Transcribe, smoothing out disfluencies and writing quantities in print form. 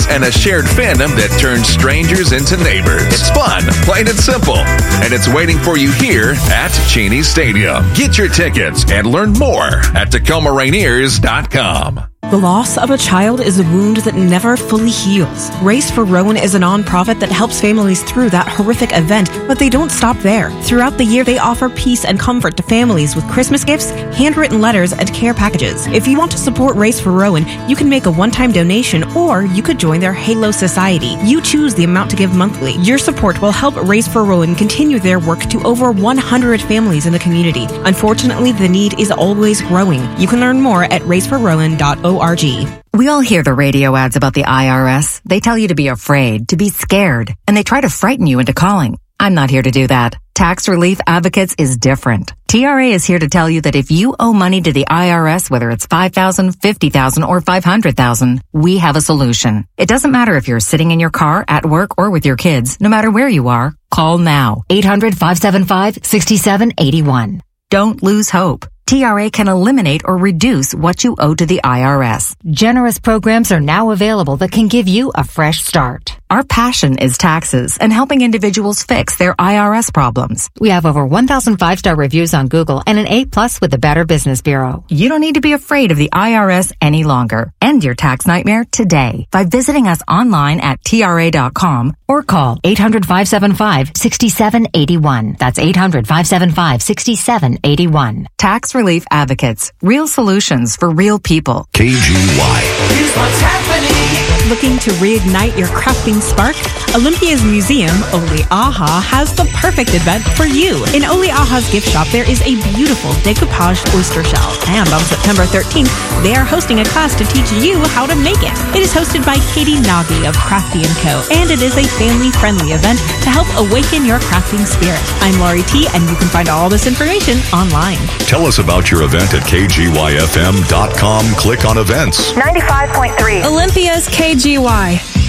friends, and a shared fandom that turns strangers into neighbors. It's fun, plain and simple, and it's waiting for you here at Cheney Stadium. Get your tickets and learn more at TacomaRainiers.com. The loss of a child is a wound that never fully heals. Race for Rowan is a nonprofit that helps families through that horrific event, but they don't stop there. Throughout the year, they offer peace and comfort to families with Christmas gifts, handwritten letters, and care packages. If you want to support Race for Rowan, you can make a one-time donation, or you could join their Halo Society. You choose the amount to give monthly. Your support will help Race for Rowan continue their work to over 100 families in the community. Unfortunately, the need is always growing. You can learn more at raceforrowan.org. We all hear the radio ads about the IRS. They tell you to be afraid, to be scared, and they try to frighten you into calling. I'm not here to do that. Tax Relief Advocates is different. TRA is here to tell you that if you owe money to the IRS, whether it's $5,000, $50,000, or $500,000, we have a solution. It doesn't matter if you're sitting in your car, at work, or with your kids. No matter where you are, call now. 800-575-6781. Don't lose hope. TRA can eliminate or reduce what you owe to the IRS. Generous programs are now available that can give you a fresh start. Our passion is taxes and helping individuals fix their IRS problems. We have over 1,000 5-star reviews on Google and an A+ with the Better Business Bureau. You don't need to be afraid of the IRS any longer. End your tax nightmare today by visiting us online at TRA.com or call 800-575-6781. That's 800-575-6781. Tax Relief Advocates. Real solutions for real people. KGY. Here's what's happening. Looking to reignite your crafting spark? Olympia's museum, Oleaha, has the perfect event for you. In Oleaha's gift shop, there is a beautiful decoupage oyster shell. And on September 13th, they are hosting a class to teach you how to make it. It is hosted by Katie Nagy of Crafty & Co. And it is a family-friendly event to help awaken your crafting spirit. I'm Lori T, and you can find all this information online. Tell us about your event at KGYFM.com. Click on events. 95.3. Olympia's KGY.